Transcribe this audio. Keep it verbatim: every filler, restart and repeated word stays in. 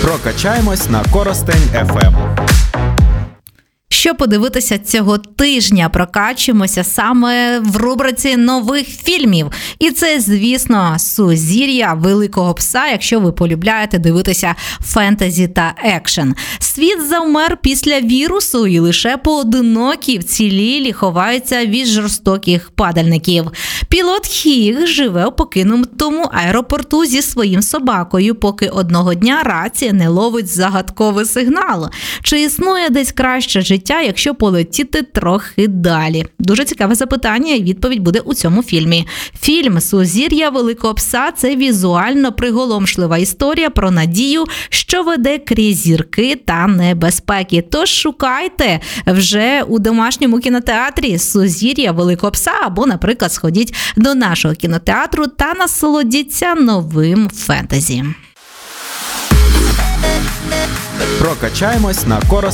Прокачаємось на Коростень еф ем. Що подивитися цього тижня? Прокачуємося саме в рубриці нових фільмів. І це, звісно, «Сузір'я Великого Пса», якщо ви полюбляєте дивитися фентезі та екшен. Світ завмер після вірусу, і лише поодинокі вцілілі ховаються від жорстоких падальників. Пілот Хіг живе у покинутому аеропорту зі своїм собакою, поки одного дня рація не ловить загадковий сигнал. Чи існує десь краще життя, якщо полетіти трохи далі? Дуже цікаве запитання, і відповідь буде у цьому фільмі. Фільм «Сузір'я Великого Пса» – це візуально приголомшлива історія про надію, що веде крізь зірки та небезпеки. Тож шукайте вже у домашньому кінотеатрі «Сузір'я Великого Пса» або, наприклад, сходіть до нашого кінотеатру та насолодіться новим фентезі. Прокачаємось на Коростень.